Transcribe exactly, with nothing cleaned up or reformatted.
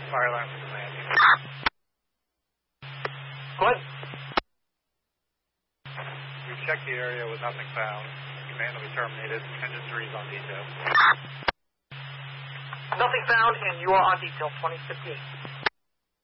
fire alarm from the landing. Go ahead. We've checked the area with nothing found. Command will be terminated. Engine three is on detail. Nothing found, and you are on detail twenty fifteen.